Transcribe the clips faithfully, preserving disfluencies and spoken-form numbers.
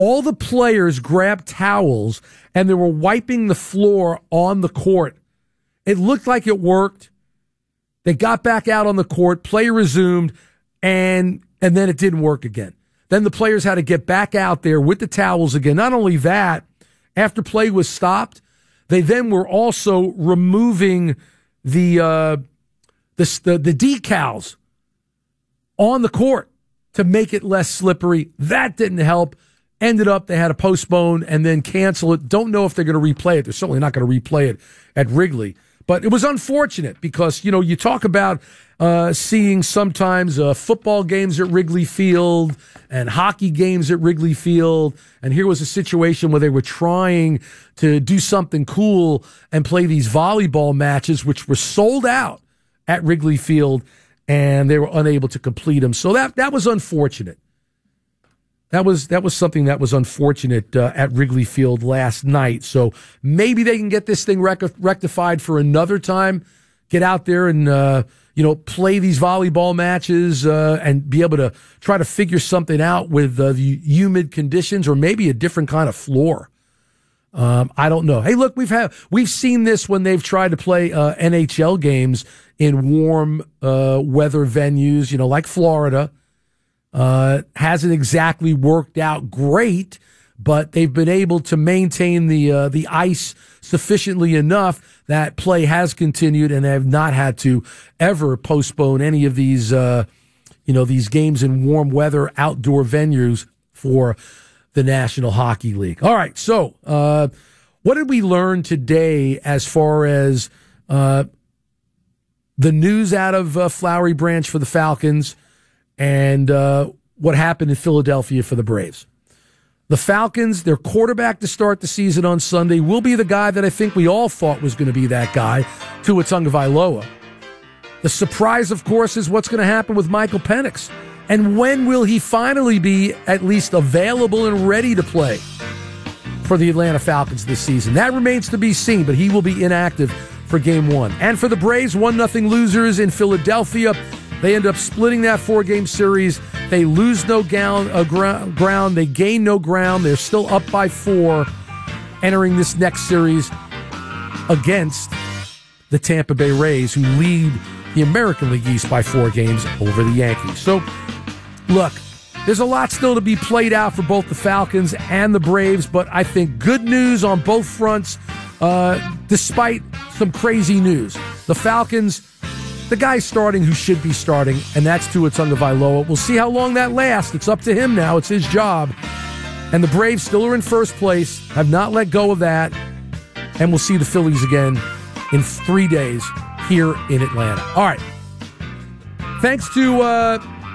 all the players grabbed towels and they were wiping the floor on the court. It looked like it worked. They got back out on the court, play resumed, and and then it didn't work again. Then the players had to get back out there with the towels again. Not only that, after play was stopped, they then were also removing the uh, the, the the decals on the court to make it less slippery. That didn't help. Ended up, they had to postpone and then cancel it. Don't know if they're going to replay it. They're certainly not going to replay it at Wrigley. But it was unfortunate because, you know, you talk about uh, seeing sometimes uh, football games at Wrigley Field and hockey games at Wrigley Field. And here was a situation where they were trying to do something cool and play these volleyball matches, which were sold out at Wrigley Field, and they were unable to complete them. So that that was unfortunate. That was that was something that was unfortunate uh, at Wrigley Field last night. So maybe they can get this thing rec- rectified for another time. Get out there and uh, you know play these volleyball matches uh, and be able to try to figure something out with uh, the humid conditions, or maybe a different kind of floor. Um, I don't know. Hey, look, we've had we've seen this when they've tried to play uh, N H L games in warm uh, weather venues, you know, like Florida. Uh, hasn't exactly worked out great, but they've been able to maintain the uh, the ice sufficiently enough that play has continued, and they have not had to ever postpone any of these uh, you know these games in warm weather outdoor venues for the National Hockey League. All right, so uh, what did we learn today as far as uh, the news out of uh, Flowery Branch for the Falcons? And uh, what happened in Philadelphia for the Braves. The Falcons, their quarterback to start the season on Sunday, will be the guy that I think we all thought was going to be that guy, Tua Tagovailoa. The surprise, of course, is what's going to happen with Michael Penix. And when will he finally be at least available and ready to play for the Atlanta Falcons this season? That remains to be seen, but he will be inactive for game one. And for the Braves, one nothing losers in Philadelphia. They end up splitting that four-game series. They lose no ground, uh, ground, ground. They gain no ground. They're still up by four entering this next series against the Tampa Bay Rays, who lead the American League East by four games over the Yankees. So, look, there's a lot still to be played out for both the Falcons and the Braves, but I think good news on both fronts, uh, despite some crazy news. The Falcons, the guy starting who should be starting, and that's Tua Tagovailoa. We'll see how long that lasts. It's up to him now. It's his job. And the Braves still are in first place, have not let go of that, and we'll see the Phillies again in three days here in Atlanta. All right. Thanks to, uh,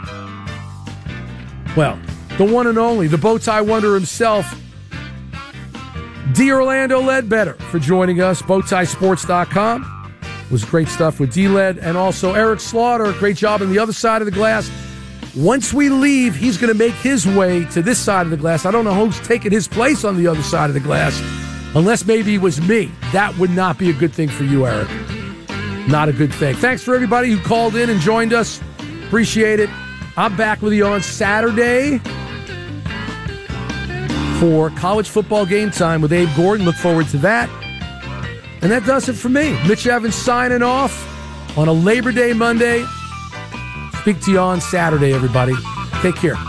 well, the one and only, the Bowtie Wonder himself, D. Orlando Ledbetter, for joining us, bowtie sports dot com. It was great stuff with D-Led, and also Eric Slaughter, great job on the other side of the glass. Once we leave, he's going to make his way to this side of the glass. I don't know who's taking his place on the other side of the glass, unless maybe it was me. That would not be a good thing for you, Eric. Not a good thing. Thanks for everybody who called in and joined us. Appreciate it. I'm back with you on Saturday for college football game time with Abe Gordon. Look forward to that. And that does it for me. Mitch Evans signing off on a Labor Day Monday. Speak to you on Saturday, everybody. Take care.